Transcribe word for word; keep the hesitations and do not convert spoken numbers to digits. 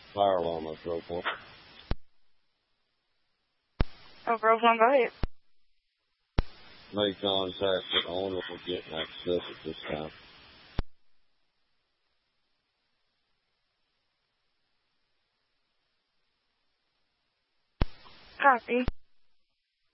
Fire alarm at Grove One. Oh, Grove One, go ahead. Make contact with the owner for getting access at this time. Copy.